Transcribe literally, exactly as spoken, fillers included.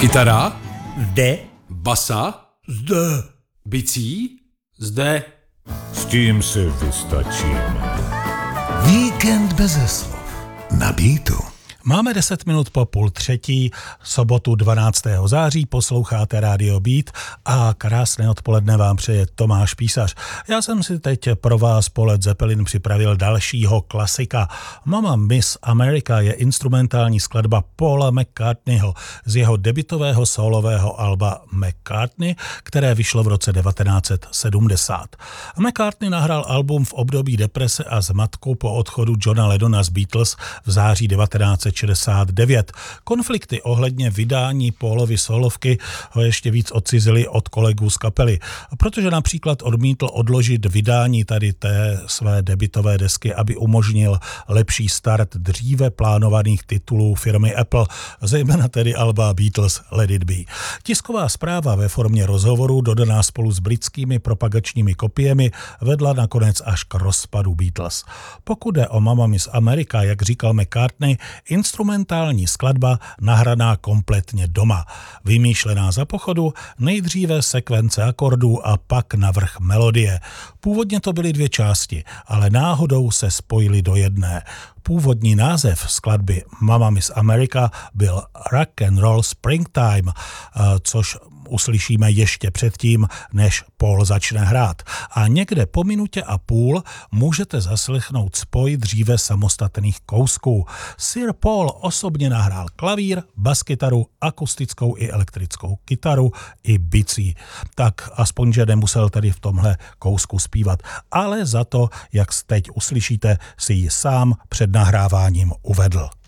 Kytara? Zde. Basa? Zde. Bicí? Zde. S tím si vystačíme. Víkend beze slov. Na Beatu. Máme deset minut po půl třetí, sobotu dvanáctého září, posloucháte Radio Beat a krásné odpoledne vám přeje Tomáš Písař. Já jsem si teď pro vás po Led Zeppelin připravil dalšího klasika. Mama Miss America je instrumentální skladba Paula McCartneyho z jeho debutového solového alba McCartney, které vyšlo v roce devatenáct set sedmdesát. McCartney nahrál album v období deprese a zmatku po odchodu Johna Lennona z Beatles v září devatenáct set šedesát devět. Konflikty ohledně vydání Paulovy solovky ho ještě víc odcizily od kolegů z kapely, protože například odmítl odložit vydání tady té své debutové desky, aby umožnil lepší start dříve plánovaných titulů firmy Apple, zejména tedy alba Beatles Let It Be. Tisková zpráva ve formě rozhovoru, dodaná spolu s britskými propagačními kopiemi, vedla nakonec až k rozpadu Beatles. Pokud jde o Mama Miss America, jak říkal McCartney, instrumentální skladba nahraná kompletně doma. Vymýšlená za pochodu, nejdříve sekvence akordů a pak navrch melodie. Původně to byly dvě části, ale náhodou se spojily do jedné. Původní název skladby Mama Miss America byl Rock and Roll Springtime, což uslyšíme ještě předtím, než Paul začne hrát. A někde po minutě a půl můžete zaslechnout spoj dříve samostatných kousků. Sir Paul osobně nahrál klavír, baskytaru, akustickou i elektrickou kytaru i bicí. Tak aspoň, že nemusel tady v tomhle kousku zpívat. Ale za to, jak teď uslyšíte, si ji sám před nahráváním uvedl.